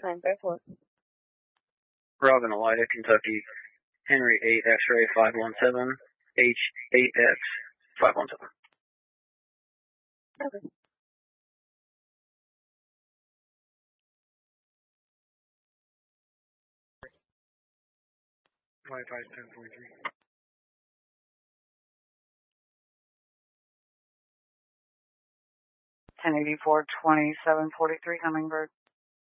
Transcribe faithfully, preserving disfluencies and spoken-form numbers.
Time, go for it. Robin Elida, Kentucky, Henry eight X-ray five one seven, H eight X five one seven. Okay. Wi-Fi is ten forty-three. ten eighty-four, twenty-seven forty-three, Hummingbird.